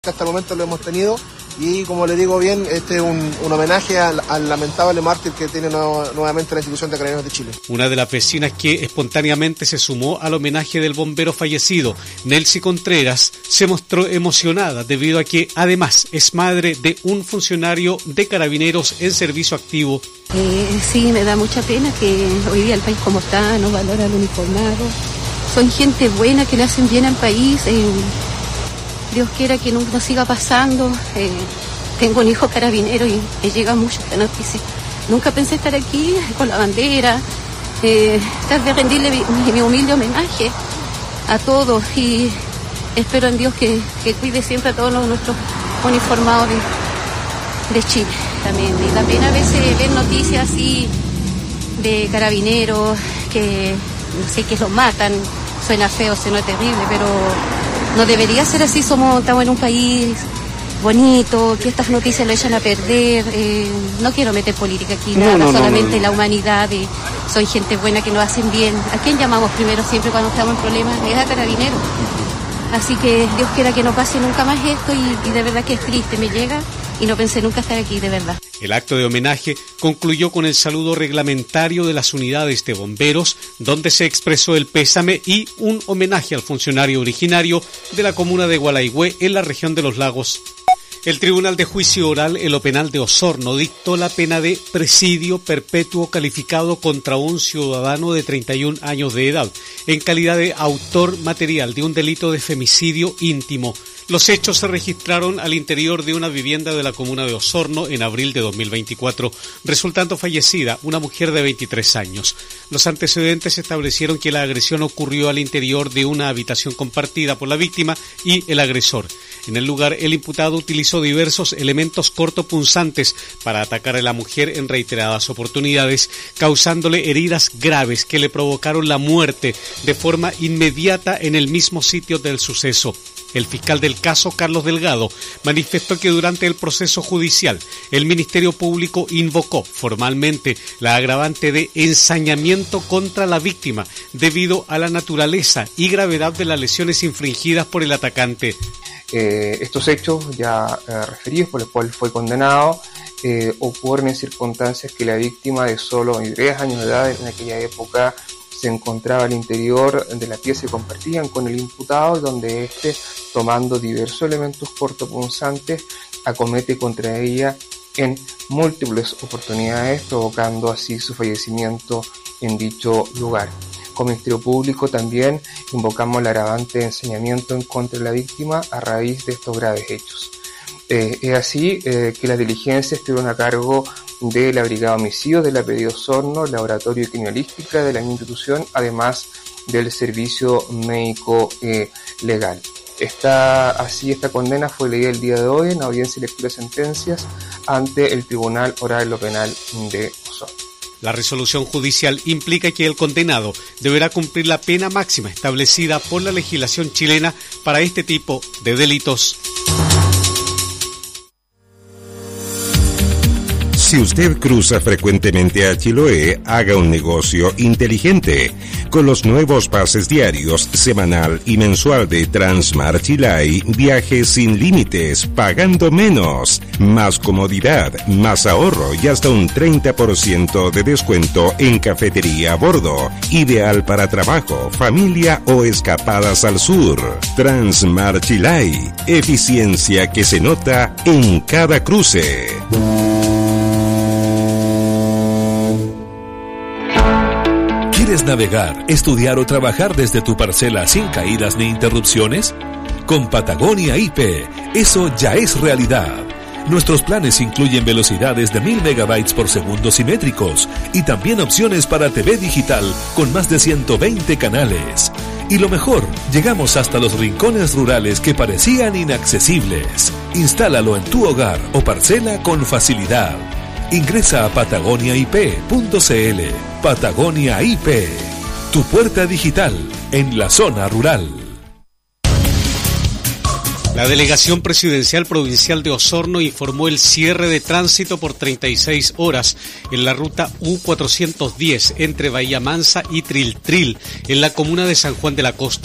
Hasta el momento lo hemos tenido y, como le digo bien, este es un homenaje al lamentable mártir que tiene nuevamente la institución de Carabineros de Chile. Una de las vecinas que espontáneamente se sumó al homenaje del bombero fallecido, Nelcy Contreras, se mostró emocionada debido a que además es madre de un funcionario de Carabineros en servicio activo. Sí, me da mucha pena que hoy día el país como está no valora al uniformado. Son gente buena que le hacen bien al país. Dios quiera que nunca siga pasando. Tengo un hijo carabinero y me llega mucho esta noticia. Nunca pensé estar aquí con la bandera, tratar de rendirle mi humilde homenaje a todos y espero en Dios que cuide siempre a todos nuestros uniformados de Chile. También me da pena a veces ver noticias así de carabineros que no sé, que los matan. Suena feo, suena terrible, pero no debería ser así. Estamos en un país bonito, que estas noticias lo echan a perder. No quiero meter política aquí, solamente la humanidad. Son gente buena que nos hacen bien. ¿A quién llamamos primero siempre cuando estamos en problemas? Es a Carabineros. Así que Dios quiera que no pase nunca más esto y de verdad que es triste, me llega y no pensé nunca estar aquí, de verdad. El acto de homenaje concluyó con el saludo reglamentario de las unidades de bomberos, donde se expresó el pésame y un homenaje al funcionario originario de la comuna de Gualaihue en la región de los Lagos. El Tribunal de Juicio Oral en lo Penal de Osorno dictó la pena de presidio perpetuo calificado contra un ciudadano de 31 años de edad, en calidad de autor material de un delito de femicidio íntimo. Los hechos se registraron al interior de una vivienda de la comuna de Osorno en abril de 2024, resultando fallecida una mujer de 23 años. Los antecedentes establecieron que la agresión ocurrió al interior de una habitación compartida por la víctima y el agresor. En el lugar, el imputado utilizó diversos elementos cortopunzantes para atacar a la mujer en reiteradas oportunidades, causándole heridas graves que le provocaron la muerte de forma inmediata en el mismo sitio del suceso. El fiscal del caso, Carlos Delgado, manifestó que durante el proceso judicial el Ministerio Público invocó formalmente la agravante de ensañamiento contra la víctima debido a la naturaleza y gravedad de las lesiones infringidas por el atacante. Estos hechos ya referidos, por los cuales fue condenado, ocurren en circunstancias que la víctima de solo 23 años de edad en aquella época se encontraba al interior de la pieza que compartían con el imputado, donde éste, tomando diversos elementos cortopunzantes, acomete contra ella en múltiples oportunidades, provocando así su fallecimiento en dicho lugar. Como Ministerio Público también invocamos el agravante de ensañamiento en contra de la víctima a raíz de estos graves hechos. Es así que las diligencias estuvieron a cargo de la Brigada de Homicidios de la PDI Osorno, Laboratorio de Criminalística de la misma institución, además del Servicio Médico Legal. Esta condena fue leída el día de hoy en audiencia y lectura de sentencias ante el Tribunal Oral en lo Penal de Osorno. La resolución judicial implica que el condenado deberá cumplir la pena máxima establecida por la legislación chilena para este tipo de delitos. Si usted cruza frecuentemente a Chiloé, haga un negocio inteligente. Con los nuevos pases diarios, semanal y mensual de Transmar Chilay, viaje sin límites, pagando menos. Más comodidad, más ahorro y hasta un 30% de descuento en cafetería a bordo. Ideal para trabajo, familia o escapadas al sur. Transmar Chilay, eficiencia que se nota en cada cruce. ¿Quieres navegar, estudiar o trabajar desde tu parcela sin caídas ni interrupciones? Con Patagonia IP, eso ya es realidad. Nuestros planes incluyen velocidades de 1000 megabytes por segundo simétricos y también opciones para TV digital con más de 120 canales. Y lo mejor, llegamos hasta los rincones rurales que parecían inaccesibles. Instálalo en tu hogar o parcela con facilidad. Ingresa a patagoniaip.cl. Patagonia IP, tu puerta digital en la zona rural. La Delegación Presidencial Provincial de Osorno informó el cierre de tránsito por 36 horas en la ruta U410 entre Bahía Mansa y Triltril, en la comuna de San Juan de la Costa.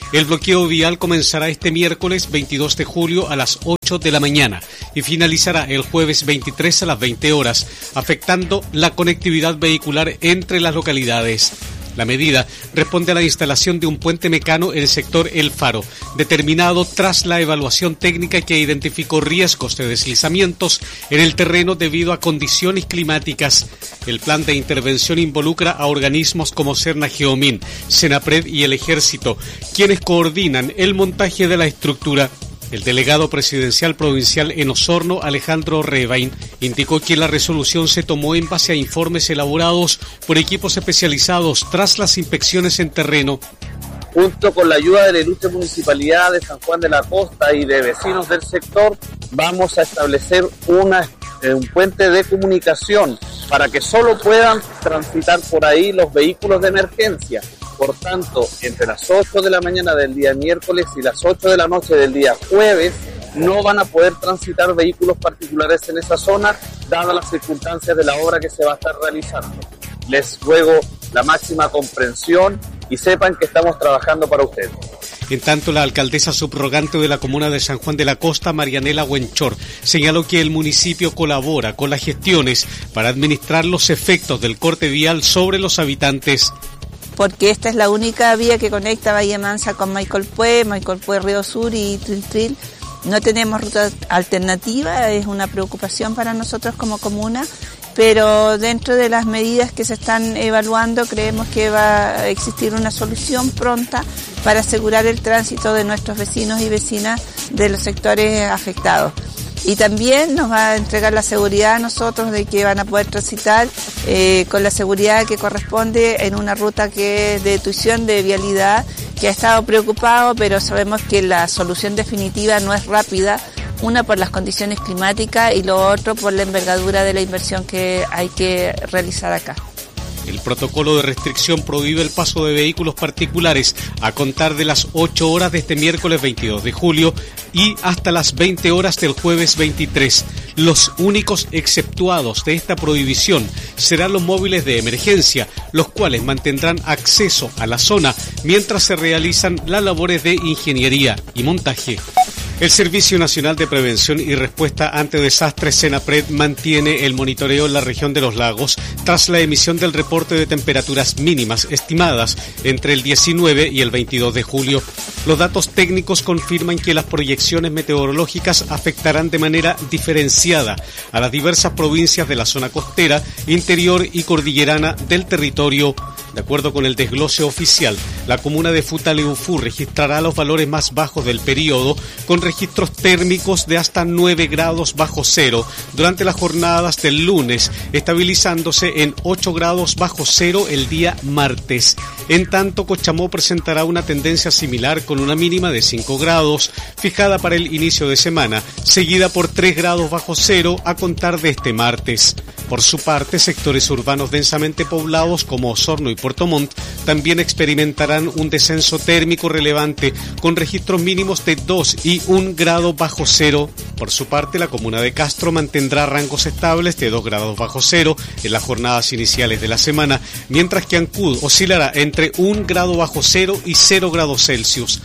El bloqueo vial comenzará este miércoles 22 de julio a las 8 de la mañana y finalizará el jueves 23 a las 20 horas, afectando la conectividad vehicular entre las localidades. La medida responde a la instalación de un puente mecano en el sector El Faro, determinado tras la evaluación técnica que identificó riesgos de deslizamientos en el terreno debido a condiciones climáticas. El plan de intervención involucra a organismos como Serna Geomin, Senapred y el Ejército, quienes coordinan el montaje de la estructura. El delegado presidencial provincial en Osorno, Alejandro Rebain, indicó que la resolución se tomó en base a informes elaborados por equipos especializados tras las inspecciones en terreno. Junto con la ayuda de la ilustre Municipalidad de San Juan de la Costa y de vecinos del sector, vamos a establecer un puente de comunicación para que solo puedan transitar por ahí los vehículos de emergencia. Por tanto, entre las 8 de la mañana del día miércoles y las 8 de la noche del día jueves, no van a poder transitar vehículos particulares en esa zona, dadas las circunstancias de la obra que se va a estar realizando. Les ruego la máxima comprensión y sepan que estamos trabajando para ustedes. En tanto, la alcaldesa subrogante de la comuna de San Juan de la Costa, Marianela Huenchor, señaló que el municipio colabora con las gestiones para administrar los efectos del corte vial sobre los habitantes. Porque esta es la única vía que conecta Bahía Mansa con Maicolpué, Río Sur y Triltril. No tenemos ruta alternativa, es una preocupación para nosotros como comuna, pero dentro de las medidas que se están evaluando creemos que va a existir una solución pronta para asegurar el tránsito de nuestros vecinos y vecinas de los sectores afectados. Y también nos va a entregar la seguridad a nosotros de que van a poder transitar con la seguridad que corresponde en una ruta que es de tuición de vialidad, que ha estado preocupado, pero sabemos que la solución definitiva no es rápida, una por las condiciones climáticas y lo otro por la envergadura de la inversión que hay que realizar acá. El protocolo de restricción prohíbe el paso de vehículos particulares a contar de las 8 horas de este miércoles 22 de julio y hasta las 20 horas del jueves 23. Los únicos exceptuados de esta prohibición serán los móviles de emergencia, los cuales mantendrán acceso a la zona mientras se realizan las labores de ingeniería y montaje. El Servicio Nacional de Prevención y Respuesta ante Desastres, Senapred, mantiene el monitoreo en la región de los lagos tras la emisión del reporte de temperaturas mínimas estimadas entre el 19 y el 22 de julio. Los datos técnicos confirman que las proyecciones meteorológicas afectarán de manera diferenciada a las diversas provincias de la zona costera, interior y cordillerana del territorio. De acuerdo con el desglose oficial, la comuna de Futaleufú registrará los valores más bajos del periodo, con registros térmicos de hasta 9 grados bajo cero durante las jornadas del lunes, estabilizándose en 8 grados bajo cero el día martes. En tanto, Cochamó presentará una tendencia similar con una mínima de 5 grados, fijada para el inicio de semana, seguida por 3 grados bajo cero a contar de este martes. Por su parte, sectores urbanos densamente poblados como Osorno y Puerto Montt también experimentarán un descenso térmico relevante, con registros mínimos de 2 y 1 grado bajo cero. Por su parte, la comuna de Castro mantendrá rangos estables de 2 grados bajo cero en las jornadas iniciales de la semana, mientras que Ancud oscilará entre 1 grado bajo cero y 0 grados Celsius.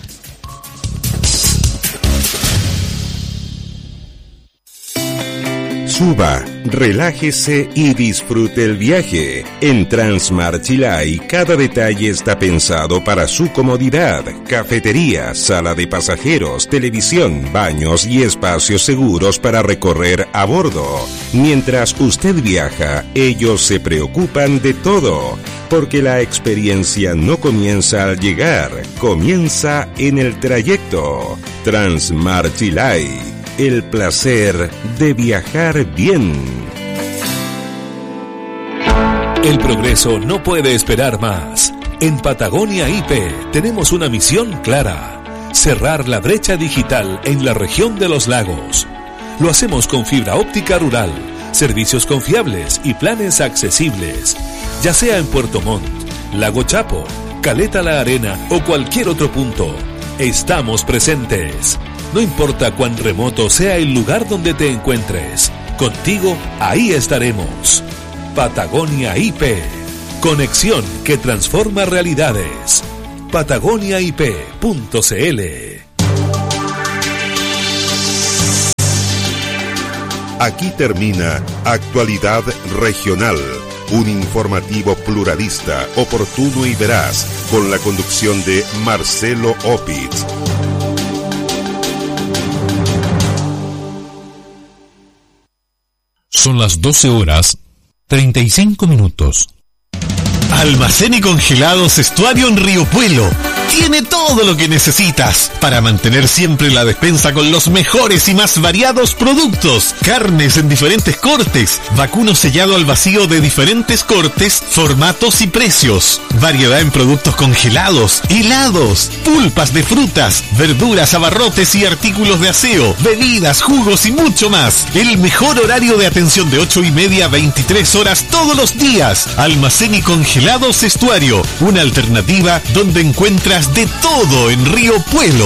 Suba, relájese y disfrute el viaje. En Transmart Chilay, cada detalle está pensado para su comodidad. Cafetería, sala de pasajeros, televisión, baños y espacios seguros para recorrer a bordo. Mientras usted viaja, ellos se preocupan de todo, porque la experiencia no comienza al llegar, comienza en el trayecto. Transmart Chilay. El placer de viajar bien. El progreso no puede esperar más. En Patagonia IP tenemos una misión clara: cerrar la brecha digital en la región de los lagos. Lo hacemos con fibra óptica rural, servicios confiables y planes accesibles. Ya sea en Puerto Montt, Lago Chapo, Caleta La Arena o cualquier otro punto, estamos presentes. No importa cuán remoto sea el lugar donde te encuentres, contigo ahí estaremos. Patagonia IP, conexión que transforma realidades. patagoniaip.cl. Aquí termina Actualidad Regional, un informativo pluralista, oportuno y veraz, con la conducción de Marcelo Opitz. Son las 12:35. Almacén y congelados Estuario en Río Puelo. Tiene todo lo que necesitas para mantener siempre la despensa con los mejores y más variados productos. Carnes en diferentes cortes, vacuno sellado al vacío de diferentes cortes, formatos y precios. Variedad en productos congelados, helados, pulpas de frutas, verduras, abarrotes y artículos de aseo, bebidas, jugos y mucho más. El mejor horario de atención de 8:30 a 23 horas todos los días. Almacén y congelados Estuario, una alternativa donde encuentras de todo en Río Puelo.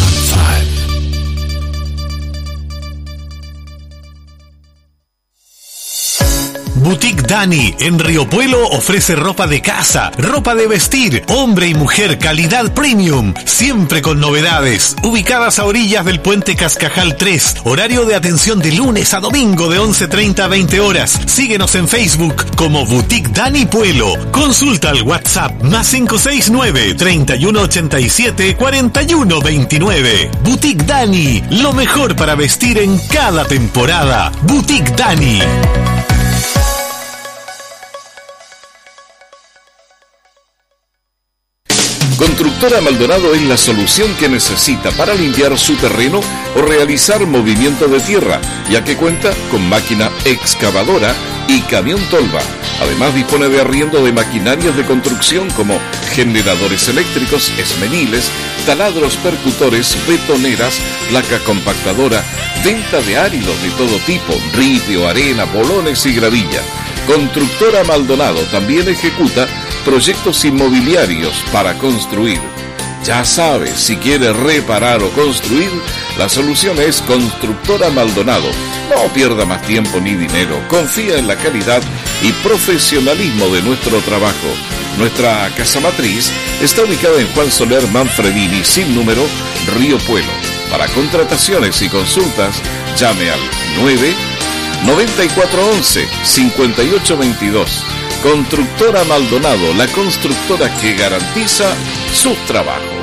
Boutique Dani en Río Puelo ofrece ropa de casa, ropa de vestir, hombre y mujer, calidad premium, siempre con novedades. Ubicadas a orillas del puente Cascajal 3, horario de atención de lunes a domingo de 11:30 a 20 horas. Síguenos en Facebook como Boutique Dani Puelo. Consulta al WhatsApp +569 3187 4129. Boutique Dani, lo mejor para vestir en cada temporada. Boutique Dani. Constructora Maldonado es la solución que necesita para limpiar su terreno o realizar movimiento de tierra, ya que cuenta con máquina excavadora y camión tolva. Además dispone de arriendo de maquinarias de construcción como generadores eléctricos, esmeniles, taladros percutores, betoneras, placa compactadora, venta de áridos de todo tipo, ripio, arena, bolones y gravilla. Constructora Maldonado también ejecuta proyectos inmobiliarios para construir. Ya sabes, si quieres reparar o construir, la solución es Constructora Maldonado. No pierda más tiempo ni dinero. Confía en la calidad y profesionalismo de nuestro trabajo. Nuestra casa matriz está ubicada en Juan Soler Manfredini, sin número, Río Puelo. Para contrataciones y consultas, llame al 9-9411-5822. Constructora Maldonado, la constructora que garantiza sus trabajos.